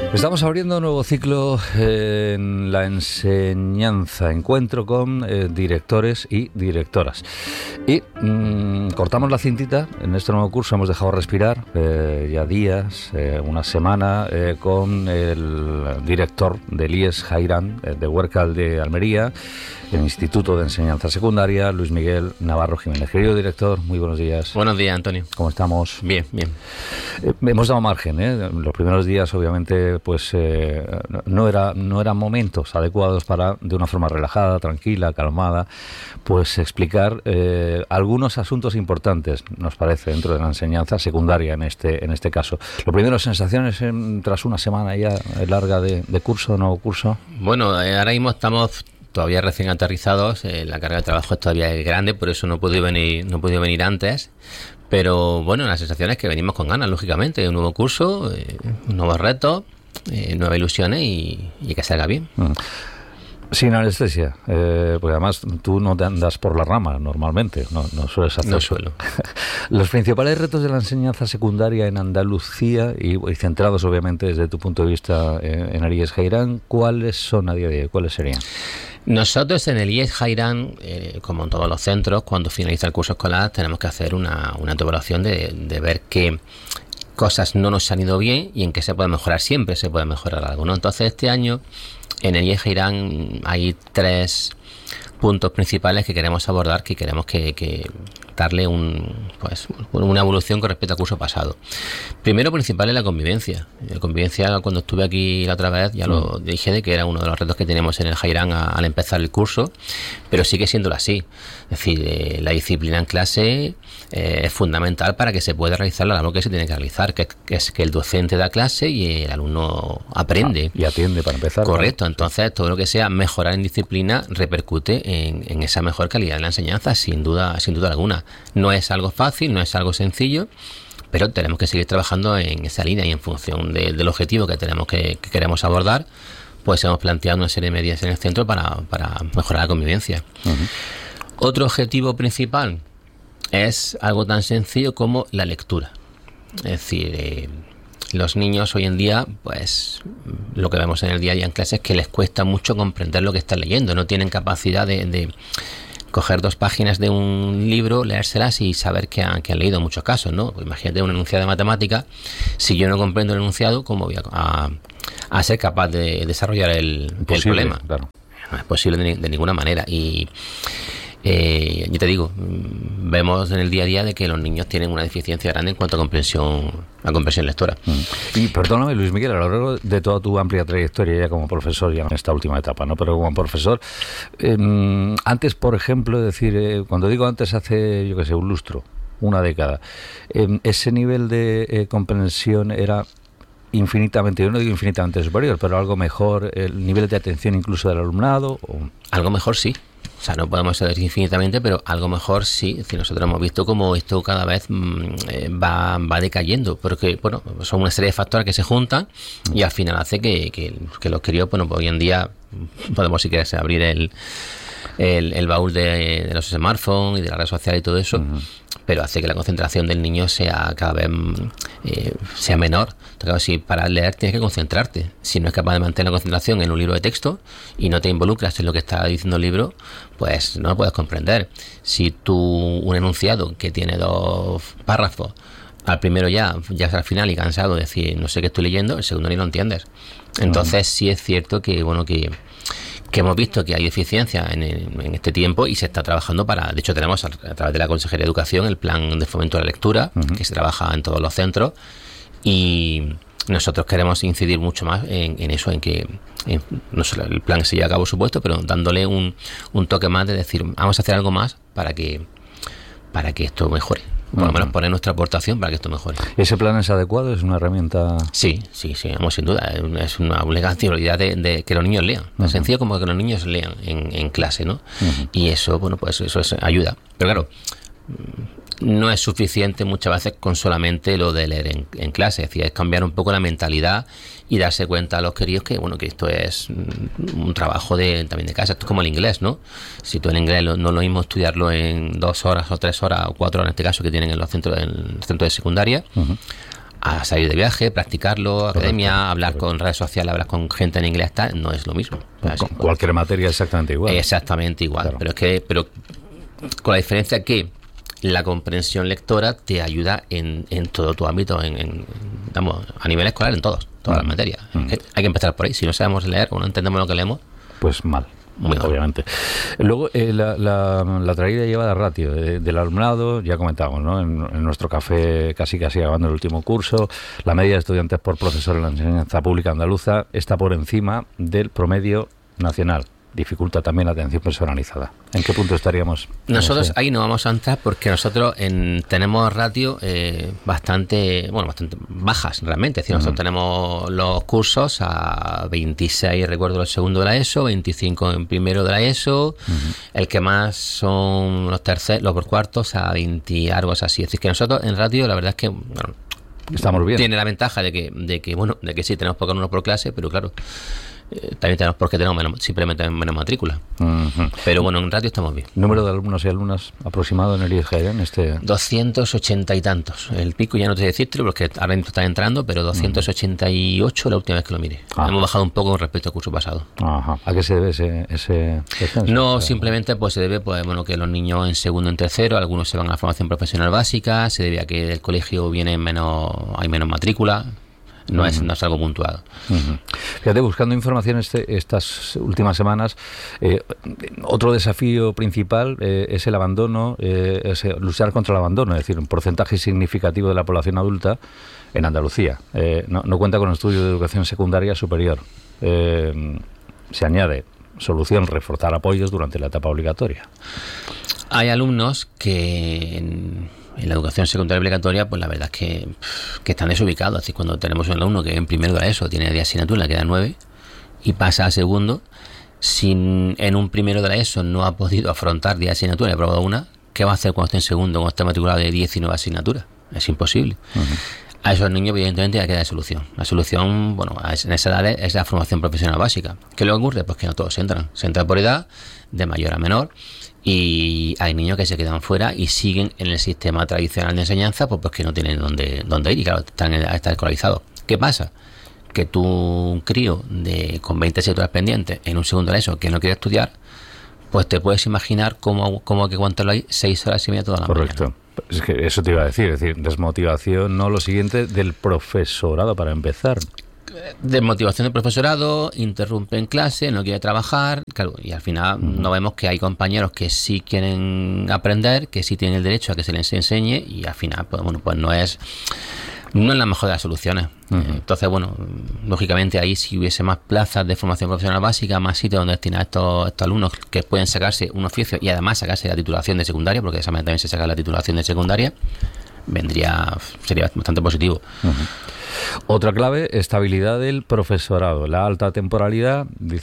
Estamos abriendo un nuevo ciclo en la enseñanza, encuentro con directores y directoras. Y cortamos la cintita, en este nuevo curso hemos dejado respirar ya días, una semana, con el director del IES Jairán, de Huércal de Almería, el Instituto de Enseñanza Secundaria, Luis Miguel Navarro Jiménez. Querido director, muy buenos días. Buenos días, Antonio. ¿Cómo estamos? Bien, bien. Hemos dado margen, los primeros días obviamente pues no eran momentos adecuados para, de una forma relajada, tranquila, calmada, pues explicar algunos asuntos importantes, nos parece, dentro de la enseñanza secundaria en este caso. Lo primero, sensaciones tras una semana ya larga de curso, nuevo curso. Bueno, ahora mismo estamos todavía recién aterrizados, la carga de trabajo todavía es grande, por eso no he podido venir antes. Pero bueno, la sensación es que venimos con ganas, lógicamente, un nuevo curso, nuevos retos, nuevas ilusiones y que salga bien. Sin anestesia, porque además tú no te andas por la rama normalmente, no sueles hacer. No suelo. Los principales retos de la enseñanza secundaria en Andalucía y centrados obviamente desde tu punto de vista en el IES Jairán, ¿cuáles son a día de hoy? ¿Cuáles serían? Nosotros en el IES Jairán, como en todos los centros, cuando finaliza el curso escolar tenemos que hacer una autoevaluación de ver qué cosas no nos han ido bien y en qué se puede mejorar. Siempre se puede mejorar algo, ¿no? Entonces este año en el IES Jairán hay 3 puntos principales que queremos abordar, que queremos que darle una evolución con respecto al curso pasado. Primero, principal es la convivencia. La convivencia, cuando estuve aquí la otra vez, ya lo dije de que era uno de los retos que teníamos en el Jairán al empezar el curso, pero sigue siéndolo así. Es decir, la disciplina en clase es fundamental para que se pueda realizar la labor que se tiene que realizar, que es que el docente da clase y el alumno aprende. Y atiende para empezar. Correcto, entonces todo lo que sea mejorar en disciplina repercute en esa mejor calidad de la enseñanza, sin duda alguna. No es algo fácil, no es algo sencillo, pero tenemos que seguir trabajando en esa línea y en función del objetivo que queremos abordar, pues hemos planteado una serie de medidas en el centro para mejorar la convivencia. Otro objetivo principal es algo tan sencillo como la lectura. Es decir, los niños hoy en día, pues lo que vemos en el día a día en clase es que les cuesta mucho comprender lo que están leyendo, no tienen capacidad de coger 2 páginas de un libro, leérselas y saber que han leído en muchos casos, ¿no? Pues imagínate un enunciado de matemática, si yo no comprendo el enunciado, ¿cómo voy a ser capaz de desarrollar el problema? Claro. No es posible de ninguna manera. Y yo te digo, vemos en el día a día de que los niños tienen una deficiencia grande en cuanto a comprensión lectora. Y perdóname, Luis Miguel, a lo largo de toda tu amplia trayectoria ya como profesor, ya en esta última etapa, ¿no? Pero como profesor, antes, por ejemplo, decir, cuando digo antes, hace, yo qué sé, un lustro, una década, ese nivel de comprensión era infinitamente, yo no digo infinitamente superior, pero algo mejor, el nivel de atención incluso del alumnado. Algo mejor sí. O sea, no podemos saber infinitamente, pero algo mejor sí. Es decir, nosotros hemos visto cómo esto cada vez va decayendo, porque bueno, son una serie de factores que se juntan y al final hace que los críos, bueno, pues hoy en día podemos, si quieres, abrir el baúl de los smartphones y de las redes sociales y todo eso, pero hace que la concentración del niño sea cada vez sea menor. Entonces, claro, si para leer tienes que concentrarte. Si no es capaz de mantener la concentración en un libro de texto y no te involucras en lo que está diciendo el libro, pues no lo puedes comprender. Si un enunciado que tiene 2 párrafos, al primero ya al final y cansado de decir no sé qué estoy leyendo, el segundo ni lo entiendes. Entonces sí es cierto que hemos visto que hay deficiencia en este tiempo y se está trabajando de hecho tenemos a través de la Consejería de Educación el plan de fomento de la lectura, que se trabaja en todos los centros, y nosotros queremos incidir mucho más en eso, en que no solo el plan se lleva a cabo, supuesto, pero dándole un toque más de decir, vamos a hacer algo más para que esto mejore. Por lo menos poner nuestra aportación para que esto mejore. ¿Ese plan es adecuado? ¿Es una herramienta? Sí, vamos, sin duda. Es una obligatoriedad de que los niños lean. Tan sencillo como que los niños lean en clase, ¿no? Y eso, bueno, pues eso es ayuda. Pero claro, no es suficiente muchas veces con solamente lo de leer en clase. Es decir, es cambiar un poco la mentalidad y darse cuenta a los queridos que bueno, que esto es un trabajo también de casa. Esto es como el inglés, ¿no? Si tú el inglés no es lo mismo estudiarlo en 2 horas o 3 horas o 4 horas en este caso que tienen en los centros de secundaria, a salir de viaje, practicarlo, academia, hablar con redes sociales, hablar con gente en inglés, tal, no es lo mismo. Cualquier materia exactamente igual. Exactamente igual, claro. Pero con la diferencia que la comprensión lectora te ayuda en todo tu ámbito, vamos, a nivel escolar, en todas las materias. Hay que empezar por ahí. Si no sabemos leer o no entendemos lo que leemos, pues mal. Muy obviamente. Luego, la traída y llevada ratio del alumnado, ya comentábamos, ¿no? En nuestro café, casi acabando el último curso, la media de estudiantes por profesor en la enseñanza pública andaluza está por encima del promedio nacional. Dificulta también la atención personalizada. ¿En qué punto estaríamos? Nosotros ahí no vamos a entrar porque nosotros tenemos ratios bastante bajas realmente. Es decir, nosotros tenemos los cursos a 26, recuerdo, los segundos de la ESO, 25 en primero de la ESO, el que más son los terceros, los por cuartos a 20, algo así. Es decir, que nosotros en ratio la verdad es que estamos bien. Tiene la ventaja de que sí, tenemos poco alumnos por clase, pero claro, también tenemos simplemente menos matrícula. Pero bueno, en ratio estamos bien. ¿Número de alumnos y alumnas aproximado en el IES Jairán? 280 y tantos. El pico ya no te sé decírtelo porque ahora mismo está entrando, pero 288 la última vez que lo mire. Hemos bajado un poco con respecto al curso pasado. ¿A qué se debe ese descenso? No, simplemente pues se debe que los niños en segundo, en tercero, algunos se van a la formación profesional básica, se debe a que del colegio hay menos matrícula. No es algo puntuado. Fíjate, buscando información estas últimas semanas, otro desafío principal es el abandono, es luchar contra el abandono, es decir, un porcentaje significativo de la población adulta en Andalucía no cuenta con estudios de educación secundaria superior. Se añade solución, reforzar apoyos durante la etapa obligatoria. Hay alumnos que en la educación secundaria obligatoria, pues la verdad es que están desubicados. Así, cuando tenemos un alumno que en primero de ESO tiene 10 asignaturas, le quedan 9, y pasa a segundo, en un primero de la ESO no ha podido afrontar 10 asignaturas, ha aprobado una, ¿qué va a hacer cuando esté en segundo, cuando esté matriculado de 19 asignaturas? Es imposible. A esos niños, evidentemente, hay que dar solución. La solución, en esa edad es la formación profesional básica. ¿Qué le ocurre? Pues que no todos entran. Se entra por edad, de mayor a menor, y hay niños que se quedan fuera y siguen en el sistema tradicional de enseñanza pues que no tienen dónde ir y claro, están escolarizados. ¿Qué pasa? Que tú, un crío con 20 asignaturas pendientes en un segundo de ESO que no quiere estudiar, pues te puedes imaginar cómo que aguantarlo ahí 6 horas y media toda la mañana. Correcto. Es que eso te iba a decir, desmotivación, no lo siguiente del profesorado para empezar. Desmotivación del profesorado, interrumpe en clase, no quiere trabajar, claro, y al final no vemos que hay compañeros que sí quieren aprender, que sí tienen el derecho a que se les enseñe y al final, pues no es la mejor de las soluciones. Entonces, lógicamente ahí si hubiese más plazas de formación profesional básica, más sitios donde destinar a estos alumnos que pueden sacarse un oficio y además sacarse la titulación de secundaria, porque de esa manera también se saca la titulación de secundaria, sería bastante positivo. Otra clave, estabilidad del profesorado. La alta temporalidad,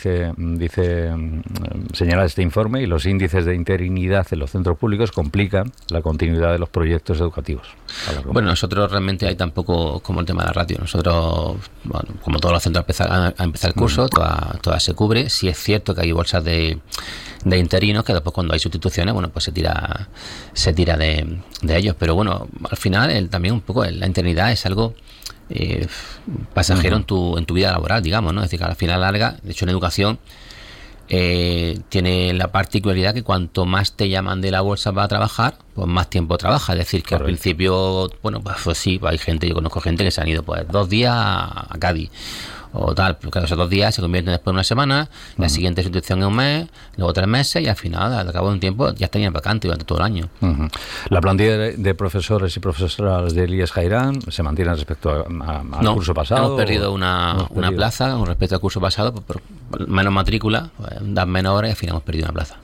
señala este informe, y los índices de interinidad en los centros públicos complican la continuidad de los proyectos educativos. Bueno, nosotros realmente hay tampoco como el tema de la ratio. Nosotros, como todos los centros a empezar el curso, toda se cubre. Sí es cierto que hay bolsas de interinos que después cuando hay sustituciones, pues se tira de ellos. Pero al final también un poco la interinidad es algo pasajero en tu vida laboral, digamos, ¿no? Es decir, que al final larga, de hecho en educación tiene la particularidad que cuanto más te llaman de la bolsa para trabajar, pues más tiempo trabaja. Es decir, que al principio, pues sí, hay gente, yo conozco gente que se han ido 2 días a Cádiz o tal, porque esos 2 días se convierten después en una semana, la siguiente sustitución es un mes, luego 3 meses y al final, al cabo de un tiempo, ya tenían vacante durante todo el año. ¿La plantilla de profesores y profesoras del IES Jairán se mantiene respecto al curso pasado? Hemos perdido una plaza con respecto al curso pasado, por menos matrícula, dan menos horas y al final hemos perdido una plaza.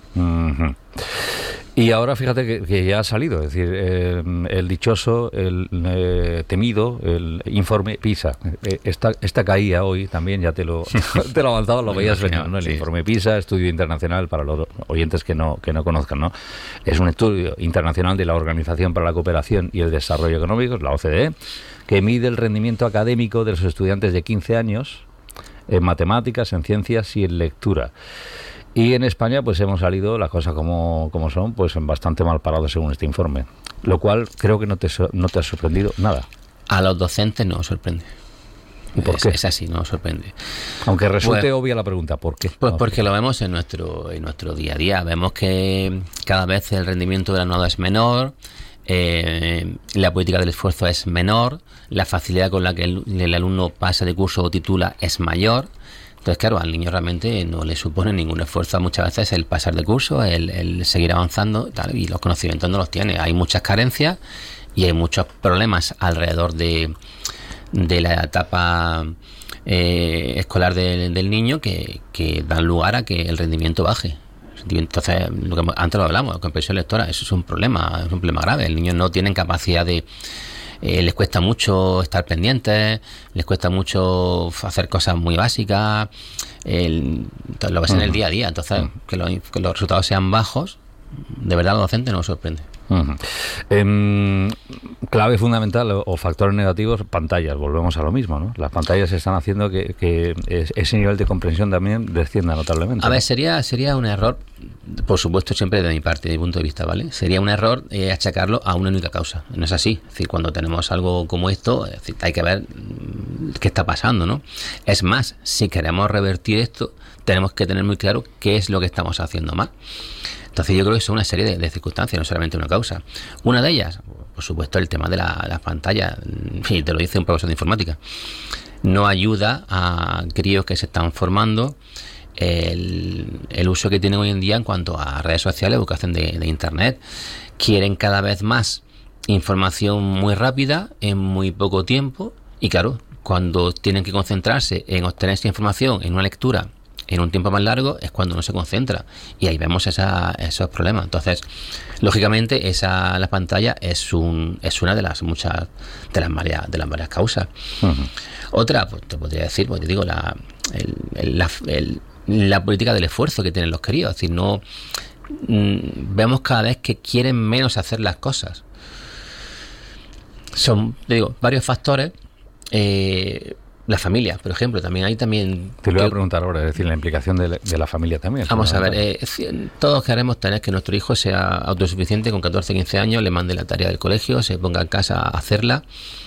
Y ahora fíjate que ya ha salido, es decir, el dichoso, el temido, el informe PISA. Esta caía hoy también, ya te lo he avanzado, lo veías venir, ¿no? El informe PISA, estudio internacional para los oyentes que no conozcan, ¿no? Es un estudio internacional de la Organización para la Cooperación y el Desarrollo Económico, la OCDE, que mide el rendimiento académico de los estudiantes de 15 años en matemáticas, en ciencias y en lectura. Y en España pues hemos salido, las cosas como son, pues bastante mal parados según este informe, lo cual creo que no te ha sorprendido nada. A los docentes no nos sorprende. ¿Por qué? Es así, no nos sorprende. Aunque resulte obvia la pregunta, ¿por qué? Pues porque lo vemos en nuestro día a día. Vemos que cada vez el rendimiento del alumnado es menor, la política del esfuerzo es menor, la facilidad con la que el alumno pasa de curso o titula es mayor. Entonces, claro, al niño realmente no le supone ningún esfuerzo muchas veces el pasar de curso, el seguir avanzando, tal, y los conocimientos no los tiene. Hay muchas carencias y hay muchos problemas alrededor de la etapa escolar del niño que dan lugar a que el rendimiento baje. Entonces, antes lo hablamos, comprensión lectora, eso es un problema grave. El niño no tiene capacidad de... les cuesta mucho estar pendientes, les cuesta mucho hacer cosas muy básicas, lo ves en el día a día. Entonces, que los resultados sean bajos, de verdad a los docentes no nos sorprende. Clave fundamental o factores negativos, pantallas, volvemos a lo mismo, ¿no? Las pantallas están haciendo que ese nivel de comprensión también descienda notablemente. A ver, sería un error, por supuesto, siempre de mi parte, de mi punto de vista, ¿vale? Sería un error achacarlo a una única causa. No es así. Es decir, cuando tenemos algo como esto, es decir, hay que ver qué está pasando, ¿no? Es más, si queremos revertir esto, tenemos que tener muy claro qué es lo que estamos haciendo mal. Entonces yo creo que son una serie de circunstancias, no solamente una causa. Una de ellas, por supuesto, el tema de las pantallas, y te lo dice un profesor de informática, no ayuda a críos que se están formando el uso que tienen hoy en día en cuanto a redes sociales, educación de Internet. Quieren cada vez más información muy rápida, en muy poco tiempo, y claro, cuando tienen que concentrarse en obtener esa información en una lectura en un tiempo más largo, es cuando no se concentra, y ahí vemos esos problemas. Entonces, lógicamente, la pantalla es una de las muchas de las varias causas. Otra, pues te podría decir, pues te digo, la política del esfuerzo que tienen los críos. Es decir, no vemos cada vez que quieren menos hacer las cosas. Son, te digo, varios factores. La familia, por ejemplo, también hay también... Te lo voy a preguntar ahora, es decir, la implicación de la familia también. Vamos a ver, todos queremos tener que nuestro hijo sea autosuficiente con 14, 15 años, le mande la tarea del colegio, se ponga en casa a hacerla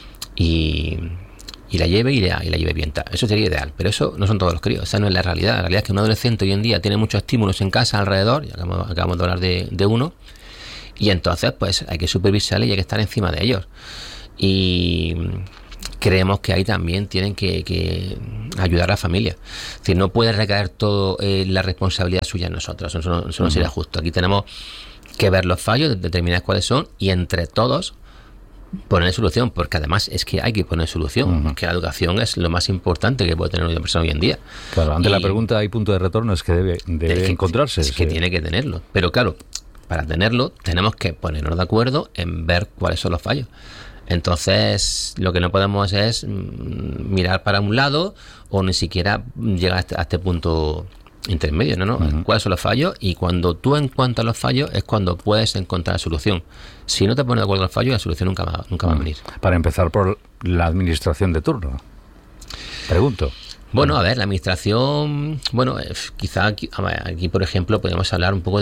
y la lleve y la lleve bien. Eso sería ideal, pero eso no son todos los críos, esa no es la realidad. La realidad es que un adolescente hoy en día tiene muchos estímulos en casa alrededor, ya acabamos de hablar de uno, y entonces pues hay que supervisarle y hay que estar encima de ellos. Y... creemos que ahí también tienen que ayudar a la familia. Es decir, no puede recaer todo la responsabilidad suya en nosotros. Eso no sería justo. Aquí tenemos que ver los fallos, determinar cuáles son y entre todos poner solución, porque además es que hay que poner solución, porque la educación es lo más importante que puede tener una persona hoy en día. Claro, ante la pregunta hay punto de retorno, es que debe encontrarse. Es que tiene que tenerlo. Pero claro, para tenerlo tenemos que ponernos de acuerdo en ver cuáles son los fallos. Entonces, lo que no podemos es mirar para un lado o ni siquiera llegar a este punto intermedio, ¿no? ¿Cuáles son los fallos? Y cuando tú encuentras los fallos es cuando puedes encontrar solución. Si no te pones de acuerdo en los fallos, la solución nunca va a venir. Para empezar por la administración de turno, pregunto. Bueno, a ver, la administración, quizá aquí, por ejemplo, podemos hablar un poco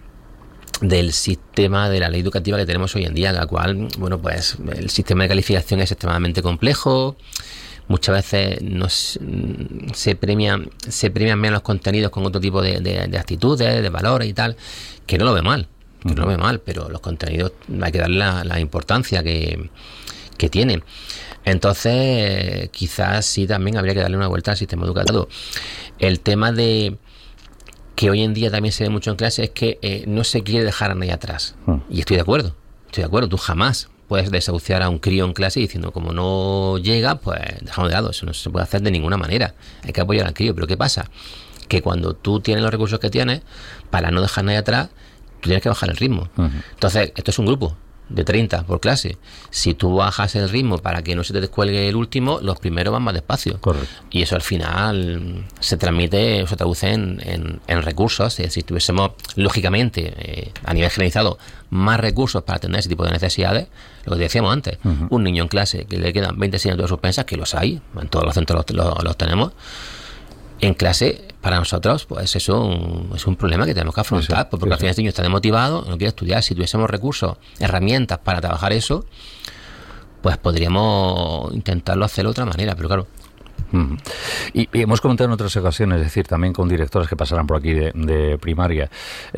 del sistema de la ley educativa que tenemos hoy en día, en la cual, pues el sistema de calificación es extremadamente complejo. Muchas veces se premian menos los contenidos con otro tipo de actitudes, de valores y tal, que no lo ve mal, pero los contenidos hay que darle la importancia que tienen. Entonces, quizás sí también habría que darle una vuelta al sistema educativo. El tema de que hoy en día también se ve mucho en clase es que no se quiere dejar a nadie atrás. Y estoy de acuerdo. Tú jamás puedes desahuciar a un crío en clase diciendo como no llega, pues dejamos de lado. Eso no se puede hacer de ninguna manera. Hay que apoyar al crío. Pero ¿qué pasa? Que cuando tú tienes los recursos que tienes, para no dejar a nadie atrás, tú tienes que bajar el ritmo. Entonces, esto es un grupo de 30 por clase. Si tú bajas el ritmo para que no se te descuelgue el último, los primeros van más despacio. Correcto. Y eso al final se transmite o se traduce en recursos. Si tuviésemos, lógicamente, a nivel generalizado, más recursos para atender ese tipo de necesidades, lo que decíamos antes, un niño en clase que le quedan 20 asignaturas suspensas, que los hay, en todos los centros los tenemos, en clase, para nosotros, pues eso es un problema que tenemos que afrontar, porque al final este niño está desmotivado, no quiere estudiar. Si tuviésemos recursos, herramientas para trabajar eso, pues podríamos intentarlo hacer de otra manera, pero claro. Y hemos comentado en otras ocasiones, es decir, también con directores que pasarán por aquí de primaria,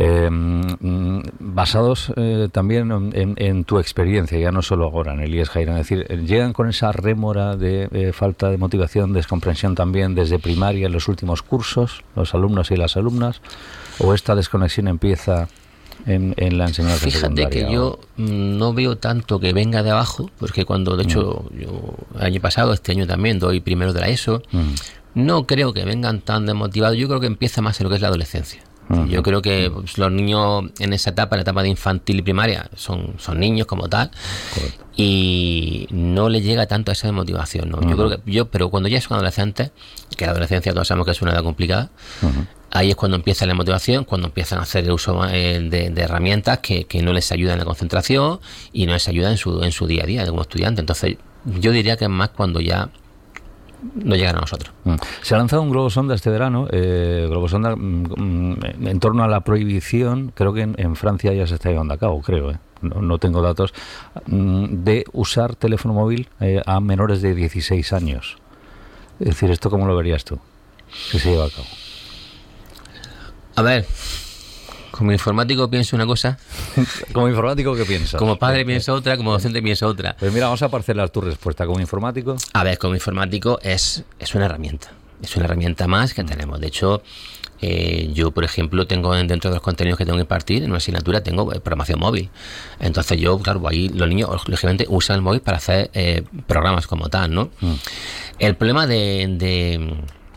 basados también en tu experiencia, ya no solo ahora en el IES Jairán, es decir, llegan con esa rémora de falta de motivación, descomprensión también desde primaria en los últimos cursos, los alumnos y las alumnas, o esta desconexión empieza en la enseñanza secundaria. Fíjate que yo no veo tanto que venga de abajo, porque cuando, de hecho, yo el año pasado, este año también doy primero de la ESO, no creo que vengan tan desmotivados. Yo creo que empieza más en lo que es la adolescencia. Yo creo que pues, los niños en esa etapa, la etapa de infantil y primaria, son niños como tal. Correcto. Y no les llega tanto esa motivación, ¿no? Yo creo que pero cuando ya son adolescentes, que la adolescencia todos sabemos que es una edad complicada, ahí es cuando empieza la motivación, cuando empiezan a hacer el uso de herramientas que no les ayudan en la concentración y no les ayudan en su día a día como estudiante. Entonces yo diría que es más cuando ya no llegan a nosotros. Se ha lanzado un globo sonda este verano, globo sonda en torno a la prohibición, creo que en Francia ya se está llevando a cabo, creo, no tengo datos, de usar teléfono móvil a menores de 16 años. Es decir, ¿esto cómo lo verías tú? Que se lleva a cabo. A ver, como informático pienso una cosa. ¿Como informático qué piensas? Como padre pienso otra, como docente pienso otra. Pues mira, vamos a parcelar tu respuesta. ¿Como informático? A ver, como informático es una herramienta. Es una herramienta más que tenemos. De hecho, yo, por ejemplo, tengo dentro de los contenidos que tengo que impartir, en una asignatura tengo programación móvil. Entonces yo, claro, ahí los niños, lógicamente, usan el móvil para hacer programas como tal, ¿no? El problema de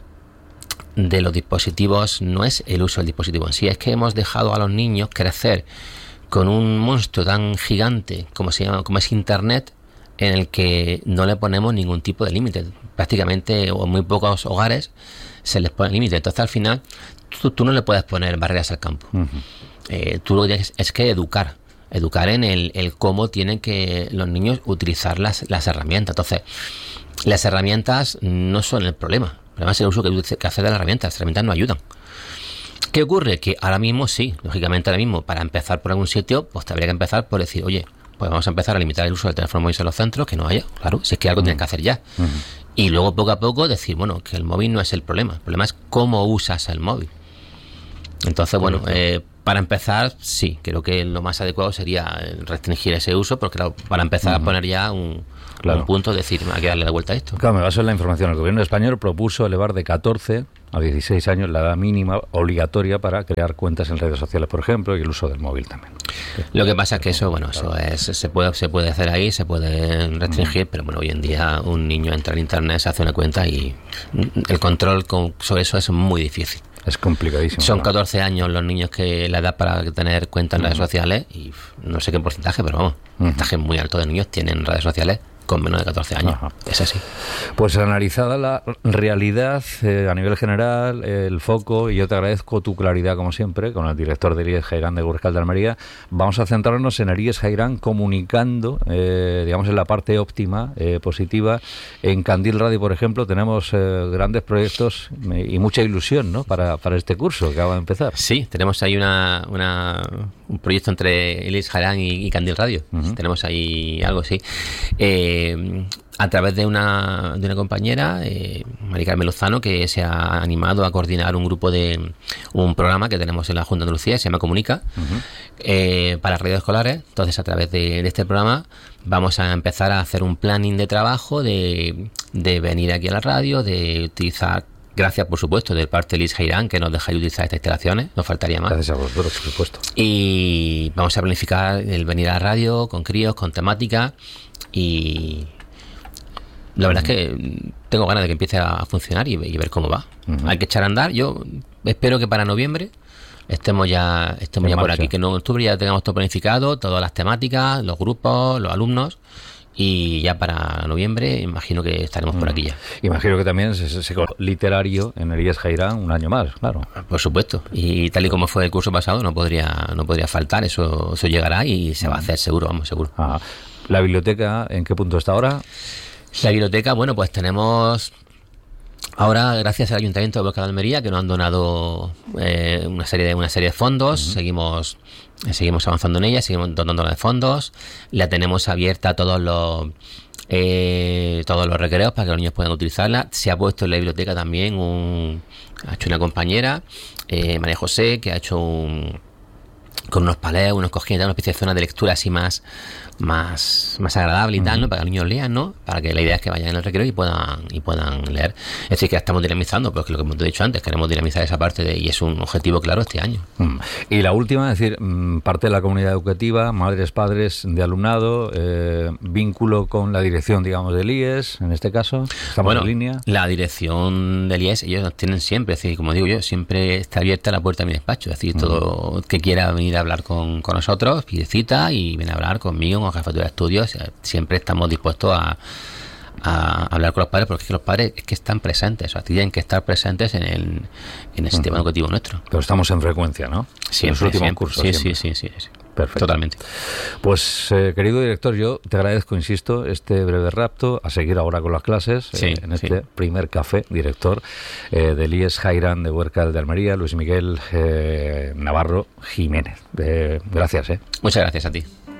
los dispositivos no es el uso del dispositivo en sí, es que hemos dejado a los niños crecer con un monstruo tan gigante como es Internet, en el que no le ponemos ningún tipo de límite. Prácticamente, o en muy pocos hogares se les pone límite. Entonces al final tú no le puedes poner barreras al campo. Tú lo que tienes es que educar en el cómo tienen que los niños utilizar las herramientas. Entonces las herramientas no son el problema. Además, el uso que hace de las herramientas no ayudan. ¿Qué ocurre? Que ahora mismo sí, lógicamente ahora mismo, para empezar por algún sitio, pues habría que empezar por decir, oye, pues vamos a empezar a limitar el uso del teléfono móvil en los centros, que no haya, claro, si es que algo tienen que hacer ya. Y luego poco a poco decir, bueno, que el móvil no es el problema es cómo usas el móvil. Entonces, bueno, para empezar, sí, creo que lo más adecuado sería restringir ese uso, porque claro, para empezar a poner ya un punto, decir, hay que darle la vuelta a esto. Claro, me baso en la información. El gobierno español propuso elevar de 14 a 16 años la edad mínima obligatoria para crear cuentas en redes sociales, por ejemplo, y el uso del móvil también. Lo que pasa es que eso, bueno, eso se puede hacer ahí, se puede restringir, pero bueno, hoy en día un niño entra en internet, se hace una cuenta y el control sobre eso es muy difícil. Es complicadísimo. Son 14 años los niños que la edad para tener cuenta en redes sociales y no sé qué porcentaje, pero vamos, un porcentaje muy alto de niños tienen redes sociales con menos de 14 años. Es así. Pues analizada la realidad a nivel general, el foco, y yo te agradezco tu claridad como siempre, con el director del IES Jairán de Gurcal de Almería, vamos a centrarnos en el IES Jairán comunicando, digamos, en la parte óptima, positiva. En Candil Radio, por ejemplo, tenemos grandes proyectos y mucha ilusión, ¿no?, para este curso que acaba de empezar. Sí, tenemos ahí un proyecto entre el IES Jairán y Candil Radio. Tenemos ahí algo, sí. A través de una compañera, Mari Carmen Lozano, que se ha animado a coordinar un programa que tenemos en la Junta de Andalucía, se llama Comunica, para radios escolares. Entonces, a través de este programa vamos a empezar a hacer un planning de trabajo, de venir aquí a la radio, de utilizar, gracias por supuesto de parte del IES Jairán, que nos deja utilizar estas instalaciones, nos faltaría más. Gracias a vosotros, por supuesto. Y vamos a planificar el venir a la radio con críos, con temática, y la verdad es que tengo ganas de que empiece a funcionar y ver cómo va. Hay que echar a andar. Yo espero que para noviembre estemos ya por aquí, que en octubre ya tengamos todo planificado, todas las temáticas, los grupos, los alumnos. Y ya para noviembre imagino que estaremos por aquí ya. Imagino que también ese literario en el IES Jairán un año más, claro. Por supuesto. Y tal y como fue el curso pasado, no podría faltar. Eso llegará y se va a hacer seguro, vamos, seguro. ¿La biblioteca en qué punto está ahora? La biblioteca, bueno, pues tenemos ahora, gracias al Ayuntamiento de Gurcal de Almería, que nos han donado una serie de fondos. Seguimos avanzando en ella, seguimos dotándola de fondos. La tenemos abierta a todos todos los recreos para que los niños puedan utilizarla. Se ha puesto en la biblioteca también ha hecho una compañera, María José, que ha hecho con unos palés, unos cojines, una especie de zona de lectura así más agradable y tal, ¿no? Para que los niños lean, ¿no? Para que la idea es que vayan en el recreo y puedan leer. Es decir, que la estamos dinamizando, porque lo que hemos dicho antes, queremos dinamizar esa parte y es un objetivo claro este año. Y la última, es decir, parte de la comunidad educativa, madres, padres de alumnado, vínculo con la dirección, digamos, del IES, en este caso, estamos en línea. La dirección del IES, ellos nos tienen siempre, es decir, como digo yo, siempre está abierta la puerta de mi despacho, es decir, todo que quiera venir a hablar con nosotros, pide cita y viene a hablar conmigo, con Jefatura de Estudios. Siempre estamos dispuestos a hablar con los padres, porque es que los padres es que están presentes, o sea, tienen que estar presentes en el sistema educativo nuestro. Pero estamos en frecuencia, ¿no? Siempre, en los últimos cursos. Sí. Perfecto. Totalmente. Pues, querido director, yo te agradezco, insisto, este breve rapto, a seguir ahora con las clases, en este primer café, director del IES Jairán de Huércal de Almería, Luis Miguel Navarro Jiménez. Gracias. Muchas gracias a ti.